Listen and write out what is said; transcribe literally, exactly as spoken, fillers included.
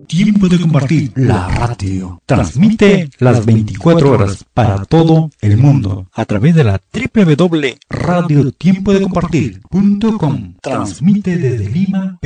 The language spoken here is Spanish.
Tiempo de Compartir, la radio. Transmite las veinticuatro horas para todo el mundo a través de la doble u doble u doble u punto radio tiempo de compartir punto com. Transmite desde Lima, Perú.